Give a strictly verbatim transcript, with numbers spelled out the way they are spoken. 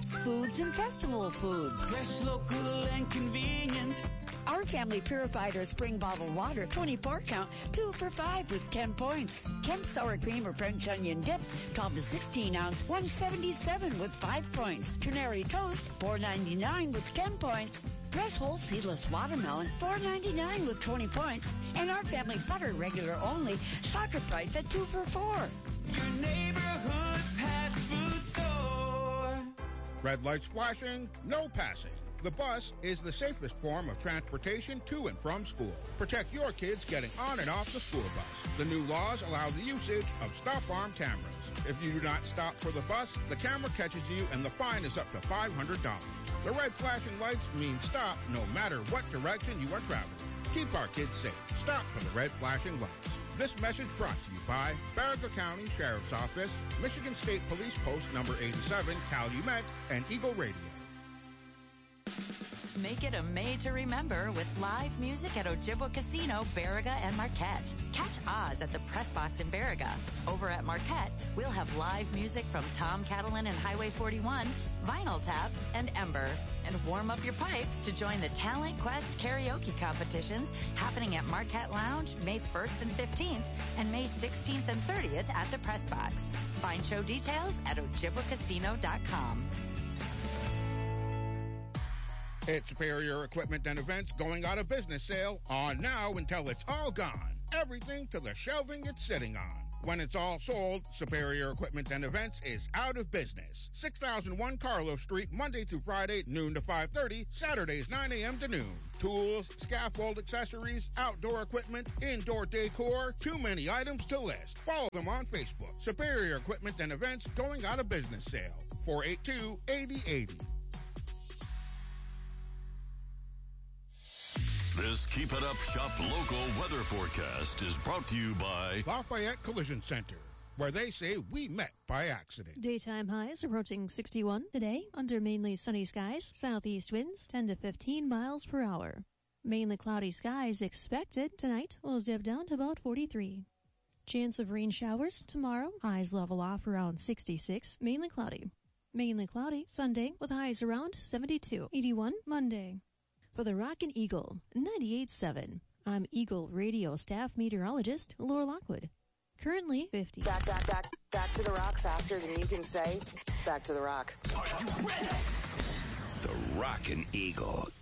Fast Foods and Festival Foods. Fresh, local, and convenient. Our Family Purifier Spring Bottled Water, twenty-four count, two for five with ten points. Kemp Sour Cream or French Onion Dip, twelve to sixteen ounce, one seventy-seven with five points. Ternary Toast, four ninety-nine with ten points. Fresh Whole Seedless Watermelon, four ninety-nine with twenty points. And Our Family Butter, regular only, shocker price at two for four. Your neighborhood Pat's Food Store. Red lights flashing, no passing. The bus is the safest form of transportation to and from school. Protect your kids getting on and off the school bus. The new laws allow the usage of stop-arm cameras. If you do not stop for the bus, the camera catches you and the fine is up to five hundred dollars. The red flashing lights mean stop no matter what direction you are traveling. Keep our kids safe. Stop for the red flashing lights. This message brought to you by Baraga County Sheriff's Office, Michigan State Police Post number eighty-seven, Calumet, and Eagle Radio. Make it a May to remember with live music at Ojibwa Casino, Baraga, and Marquette. Catch Oz at the Press Box in Baraga. Over at Marquette, we'll have live music from Tom Catalan and Highway forty-one, Vinyl Tap, and Ember. And warm up your pipes to join the Talent Quest karaoke competitions happening at Marquette Lounge May first and fifteenth and May sixteenth and thirtieth at the Press Box. Find show details at ojibwa casino dot com. It's Superior Equipment and Events going out of business sale on now until it's all gone. Everything to the shelving it's sitting on. When it's all sold, Superior Equipment and Events is out of business. six thousand one Carlos Street, Monday through Friday, noon to five thirty, Saturdays nine a.m. to noon. Tools, scaffold accessories, outdoor equipment, indoor decor, too many items to list. Follow them on Facebook. Superior Equipment and Events going out of business sale. four eight two, eight zero eight zero. This Keep It Up Shop local weather forecast is brought to you by Lafayette Collision Center, where they say we met by accident. Daytime highs approaching sixty-one today under mainly sunny skies. Southeast winds ten to fifteen miles per hour. Mainly cloudy skies expected tonight. Will dip down to about forty-three. Chance of rain showers tomorrow. Highs level off around sixty-six. Mainly cloudy. Mainly cloudy Sunday with highs around seventy-two. eighty-one Monday. For the Rockin' Eagle, ninety-eight point seven. I'm Eagle Radio staff meteorologist Laura Lockwood. Currently fifty. Back, back, back, back to the rock faster than you can say. Back to the rock. Are you ready? The Rockin' Eagle